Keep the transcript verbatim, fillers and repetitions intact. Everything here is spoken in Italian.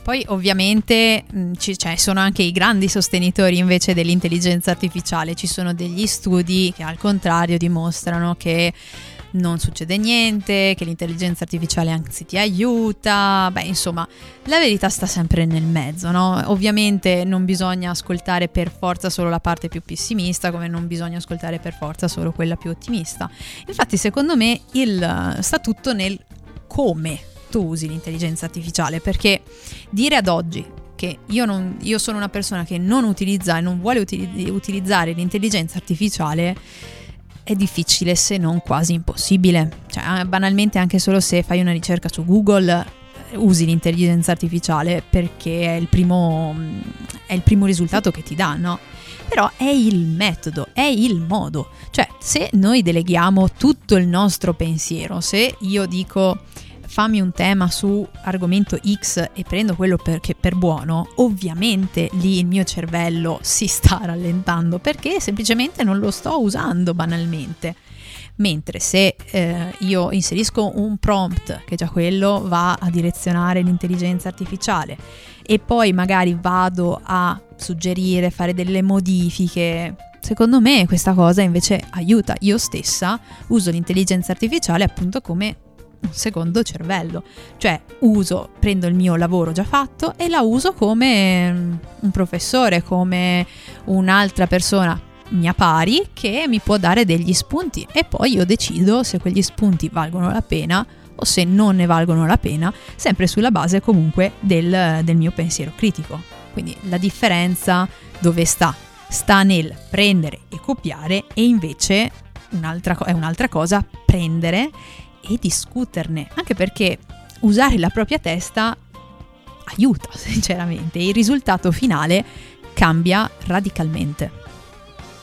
poi ovviamente mh, ci cioè, sono anche i grandi sostenitori invece dell'intelligenza artificiale. Ci sono degli studi che al contrario dimostrano che non succede niente, che l'intelligenza artificiale anzi ti aiuta. Beh, insomma, la verità sta sempre nel mezzo, no? Ovviamente non bisogna ascoltare per forza solo la parte più pessimista, come non bisogna ascoltare per forza solo quella più ottimista. Infatti, secondo me, il sta tutto nel come tu usi l'intelligenza artificiale, perché dire ad oggi che io, non, io sono una persona che non utilizza e non vuole utilizz- utilizzare l'intelligenza artificiale è difficile, se non quasi impossibile. Cioè, banalmente, anche solo se fai una ricerca su Google, usi l'intelligenza artificiale perché è il primo, è il primo risultato che ti dà, no? Però è il metodo, è il modo. Cioè, se noi deleghiamo tutto il nostro pensiero, se io dico fammi un tema su argomento X e prendo quello perché per buono, ovviamente lì il mio cervello si sta rallentando perché semplicemente non lo sto usando banalmente. Mentre se eh, io inserisco un prompt, che già quello va a direzionare l'intelligenza artificiale, e poi magari vado a suggerire, fare delle modifiche, secondo me questa cosa invece aiuta. Io stessa uso l'intelligenza artificiale appunto come un secondo cervello, cioè uso, prendo il mio lavoro già fatto e la uso come un professore, come un'altra persona mia pari che mi può dare degli spunti, e poi io decido se quegli spunti valgono la pena o se non ne valgono la pena, sempre sulla base comunque del, del mio pensiero critico. Quindi la differenza dove sta? Sta nel prendere e copiare, e invece un'altra, è un'altra cosa prendere e discuterne, anche perché usare la propria testa aiuta sinceramente, il risultato finale cambia radicalmente.